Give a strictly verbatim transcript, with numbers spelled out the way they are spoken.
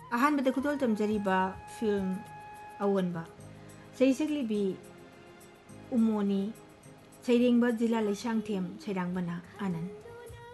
अहानबद खुदोल तमजरीबा film अवनबा सैसक्लीबी उमोनी सैरेंबा जिला लैशांगथेम सैरांबना आनंद